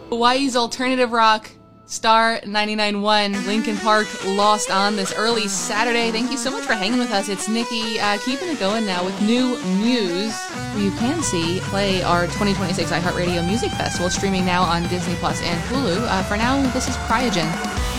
Hawaii's alternative rock, Star 99.1, Linkin Park, Lost on this early Saturday. Thank you so much for hanging with us. It's Nikki, keeping it going now with New Muse, who you can see play our 2026 iHeartRadio Music Festival, streaming now on Disney Plus and Hulu. For now, this is Cryogen.